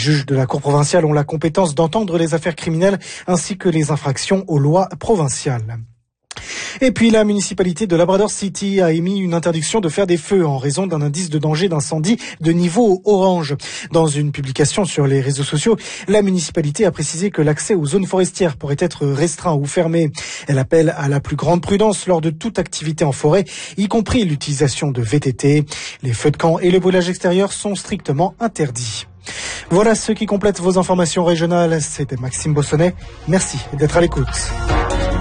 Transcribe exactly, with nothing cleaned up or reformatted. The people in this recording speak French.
juges de la Cour provinciale ont la compétence d'entendre les affaires criminelles ainsi que les infractions aux lois provinciales. Et puis la municipalité de Labrador City a émis une interdiction de faire des feux en raison d'un indice de danger d'incendie de niveau orange. Dans une publication sur les réseaux sociaux, la municipalité a précisé que l'accès aux zones forestières pourrait être restreint ou fermé. Elle appelle à la plus grande prudence lors de toute activité en forêt, y compris l'utilisation de V T T. Les feux de camp et le brûlage extérieur sont strictement interdits. Voilà ce qui complète vos informations régionales. C'était Maxime Bossonnet. Merci d'être à l'écoute.